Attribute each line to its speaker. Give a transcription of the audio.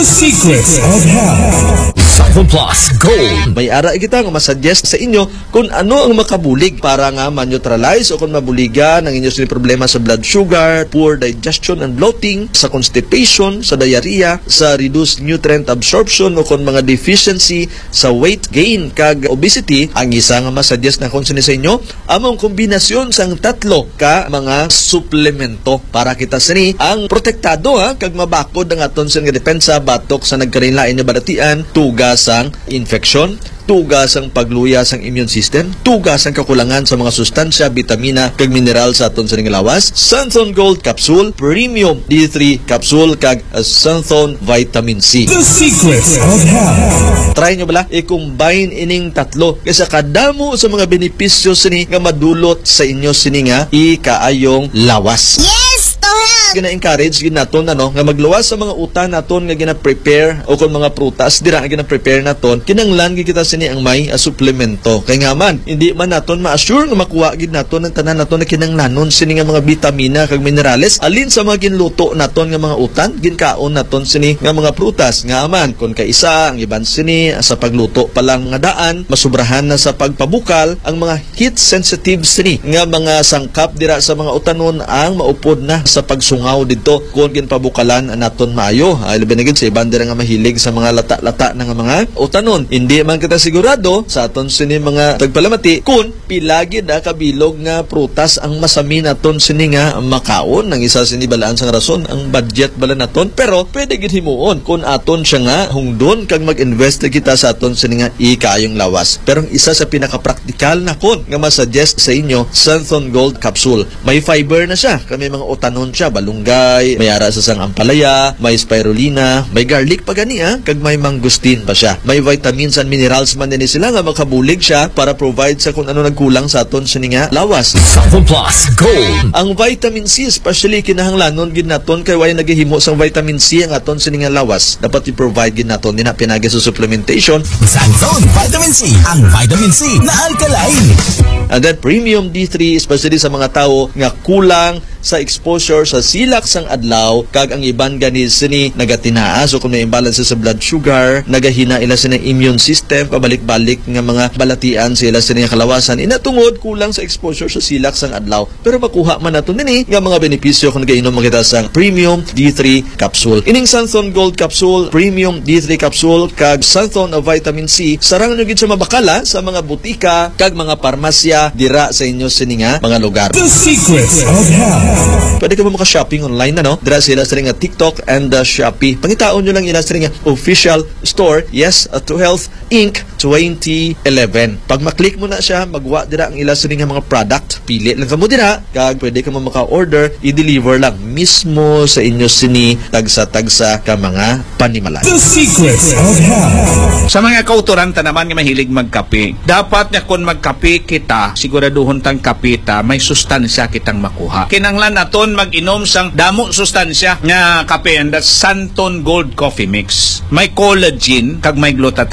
Speaker 1: The Secrets of Health. Cycle Plus Gold.
Speaker 2: May ara kita nga masuggest sa inyo kung ano ang makabulig para nga ma-neutralize o kung mabuligan ang inyong problema sa blood sugar, poor digestion and bloating, sa constipation, sa diarrhea, sa reduced nutrient absorption o kung mga deficiency sa weight gain kag obesity. Ang isa nga masuggest na kung sa inyo among kombinasyon sang tatlo ka mga suplemento para kita sini ang protektado kag mabakod ang aton sa nga depensa batok sa nagkarinlain nga balatian, tugas ang infeksyon, tugas ang pagluya sang immune system, tugas ang kakulangan sa mga sustansya, bitamina kag mineral sa aton sa lawas. Sunthon Gold Capsule, Premium D3 Capsule kag Sunthon Vitamin C.
Speaker 1: The Secrets of Health.
Speaker 2: Try nyo bala i-combine ining tatlo kasi kadamo sa mga benepisyo sini nga madulot sa inyo sini nga ikaayong lawas. Gina-encourage ginaton nga magluwas sa mga utan naton nga gina-prepare o kung mga prutas dira nga gina-prepare naton kinanglan gid kita sini ang may suplemento kay nga man hindi man naton ma-assure nga makuha gid naton ang tanan naton na kinanglanon sini nga mga bitamina kag minerales alin sa mga ginluto naton nga mga utan ginkaon naton sini nga mga prutas nga man kun kaisa ang iban sini sa pagluto pa lang nga daan masubrahan na sa pagpabukal ang mga heat sensitive sini nga mga sangkap dira sa mga utanon ang maupod na sa pagsungaw dito kung ginpabukalan naton maayo. Labi na gid sa iban dira nga mahilig sa mga lata-lata nga mga utanon. Hindi man kita sigurado sa aton sini mga tagpalamati kung pila gid kabilog nga prutas ang masami naton sini nga makaon. Ang isa sini balaan sa rason ang budget bala naton pero pwede gid himuon kung aton siya nga hungdon kag mag-invest kita sa aton sini nga ikayong lawas. Pero ang isa sa pinaka-praktikal na kon nga masuggest sa inyo Sunthon Gold Capsule. May fiber na siya, kami mga utanon siya, balunggay, may ara sa sang ampalaya, may spirulina, may garlic pa gani kag may mangustin pa siya. May vitamins and minerals man din sila nga makabulig siya para provide sa kung ano nagkulang sa aton sini nga lawas.
Speaker 1: Cycle Plus Gold.
Speaker 2: Ang vitamin C especially kinahanglanon gid naton kay way naghihimo sang vitamin C ang aton sini nga lawas. Dapat i-provide gid naton din pinagi sa supplementation.
Speaker 1: Sunthon Vitamin C, ang vitamin C na alkaline.
Speaker 2: And then Premium D3 especially sa mga tao nga kulang sa exposure sa silak sang adlaw kag ang iban gani sini nagatinaas o kung may imbalance sa blood sugar nagahina ila sini immune system pabalik-balik nga mga balatian sila sini kalawasan inatungod kulang sa exposure sa silak sang adlaw pero makuha man nato nini nga mga benepisyo kung nagainom kita sang Premium D3 Capsule. Ining Sunthon Gold Capsule, Premium D3 Capsule kag Sunthon of Vitamin C sarang nyo gid sa mabakala sa mga butika kag mga parmasya dira sa inyo sini nga mga lugar.
Speaker 1: The Secrets of Health.
Speaker 2: Pwede ka mo maka-shopping online dira sila sa nga TikTok and Shopee. Pangitaon nyo lang ila sa nga official store, Yes to Health Inc. 2011. Pag maklik mo na siya, magwa dira ang ila sa nga mga product. Pili lang ka mo dira, kag pwede ka mo maka-order, i-deliver lang mismo sa inyo sini tagsa-tagsa ka mga panimalay.
Speaker 1: The Secrets of Health.
Speaker 3: Sa mga kauturanta naman nga mahilig magkape, dapat nga kung magkape kita, siguraduhon tang kapita, may sustansya kitang makuha. Kinanglan naton mag-inom sang damo sustansya nga kape, and that's Sunthon Gold Coffee Mix. May collagen kag may glutathione.